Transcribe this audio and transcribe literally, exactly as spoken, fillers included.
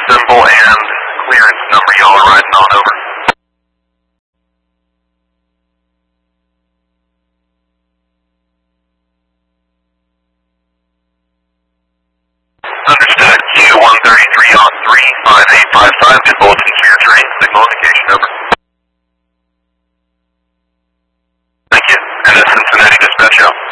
symbol and clearance number y'all are riding on, over. Understood. Q one thirty-three on three five eight five five, good bulletin, clear terrain, signal indication, over. Thank you. And at Cincinnati Dispatch out.